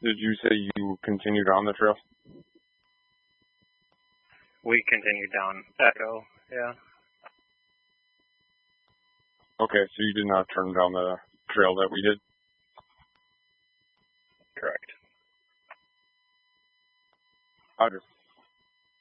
Did you say you continued on the trail? We continued down Echo, yeah. Okay, so you did not turn down the trail that we did? Correct. Roger.